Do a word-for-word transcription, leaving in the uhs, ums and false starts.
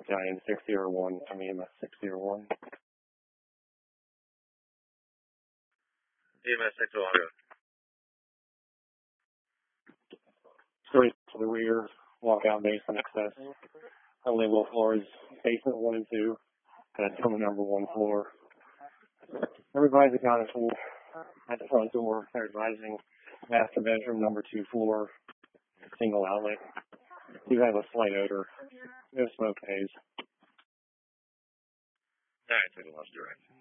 Battalion six zero one, I mean, six zero one. E M S six zero one. Three to the rear, walkout basement access. Unlabeled floors, basement one and two, and that's from the number one floor. Everybody's accounted for at the front door. They're advising master bedroom, number two floor, single outlet. Do have a slight odor. No smoke haze. Alright, take a lunch direct.